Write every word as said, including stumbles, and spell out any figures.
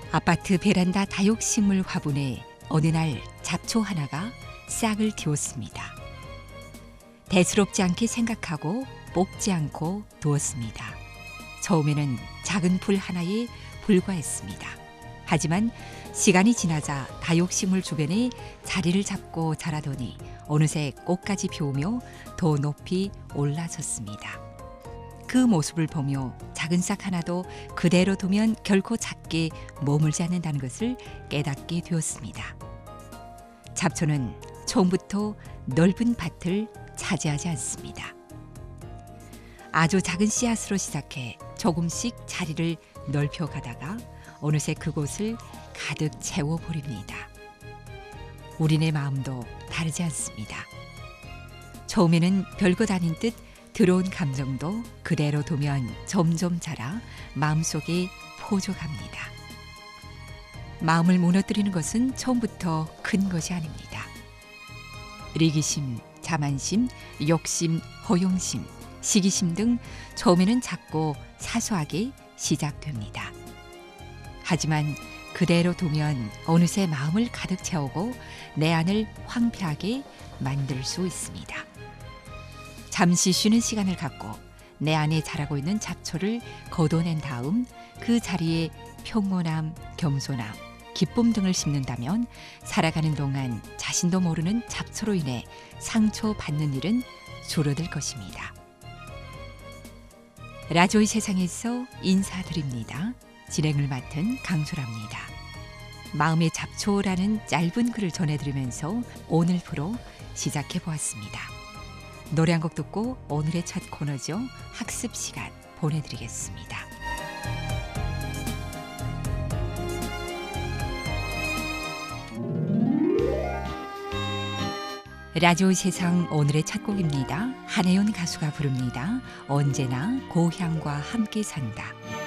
아파트 베란다 다육식물 화분에 어느 날 잡초 하나가 싹을 틔웠습니다. 대수롭지 않게 생각하고 뽑지 않고 두었습니다. 처음에는 작은 풀 하나에 불과했습니다. 하지만 시간이 지나자 다육식물 주변에 자리를 잡고 자라더니 어느새 꽃까지 피우며 더 높이 올라섰습니다. 그 모습을 보며 작은 싹 하나도 그대로 두면 결코 작게 머물지 않는다는 것을 깨닫게 되었습니다. 잡초는 처음부터 넓은 밭을 차지하지 않습니다. 아주 작은 씨앗으로 시작해 조금씩 자리를 넓혀가다가 어느새 그곳을 가득 채워버립니다. 우리네 마음도 다르지 않습니다. 처음에는 별것 아닌 듯 들어온 감정도 그대로 두면 점점 자라 마음속에 포져갑니다. 마음을 무너뜨리는 것은 처음부터 큰 것이 아닙니다. 리기심, 자만심, 욕심, 허용심, 시기심 등 처음에는 작고 사소하게 시작됩니다. 하지만 그대로 두면 어느새 마음을 가득 채우고 내 안을 황폐하게 만들 수 있습니다. 잠시 쉬는 시간을 갖고 내 안에 자라고 있는 잡초를 걷어낸 다음 그 자리에 평온함, 겸손함, 기쁨 등을 심는다면 살아가는 동안 자신도 모르는 잡초로 인해 상처받는 일은 줄어들 것입니다. 라조의 세상에서 인사드립니다. 진행을 맡은 강소라입니다. 마음의 잡초라는 짧은 글을 전해드리면서 오늘 프로 시작해 보았습니다. 노래 한 곡 듣고 오늘의 첫 코너죠. 학습 시간 보내드리겠습니다. 라디오 세상 오늘의 첫 곡입니다. 한혜연 가수가 부릅니다. 언제나 고향과 함께 산다.